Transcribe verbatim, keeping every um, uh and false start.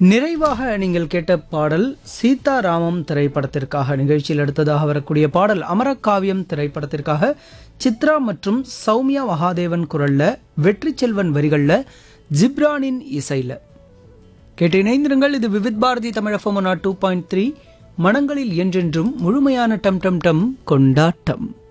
நிறைவாக நீங்கள் கேட்ட பாடல் சீதாராமம் திரைப்படத்திற்காக. நிகழ்ச்சியில் அடுத்ததாக வரக்கூடிய பாடல் அமரகாவியம் திரைப்படத்திற்காக. சித்ரா மற்றும் சௌமியா மகாதேவன் குரல்ல, வெற்றி செல்வன் வரிகள்ல, ஜிப்ரானின் இசையில. கேட்டு இணைந்திருங்கள். இது Vividh Bharathi Tamil FM two point three. மனங்களில் என்றென்றும் முழுமையான டம் டம் டம் கொண்டாட்டம்.